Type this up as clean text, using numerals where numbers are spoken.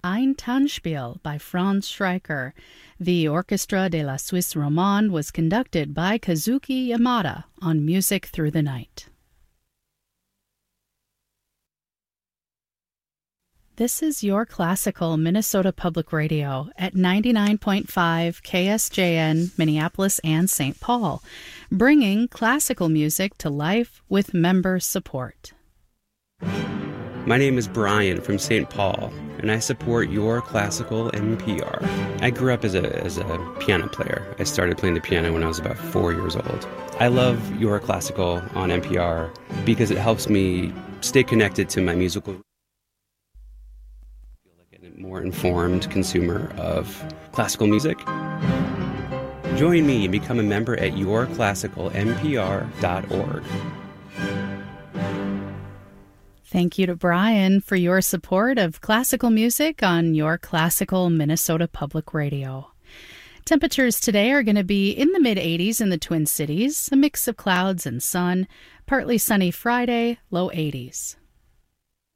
Ein Tanzspiel by Franz Schreiker. The Orchestra de la Suisse Romande was conducted by Kazuki Yamada on Music Through the Night. This is Your Classical Minnesota Public Radio at 99.5 KSJN, Minneapolis and St. Paul, bringing classical music to life with member support. My name is Brian from St. Paul, and I support Your Classical NPR. I grew up as a piano player. I started playing the piano when I was about 4 years old. I love Your Classical on NPR because it helps me stay connected to my musical more informed consumer of classical music. Join me and become a member at yourclassicalnpr.org. Thank you to Brian for your support of classical music on Your Classical Minnesota Public Radio. Temperatures today are going to be in the mid-80s in the Twin Cities, a mix of clouds and sun, partly sunny Friday, low 80s.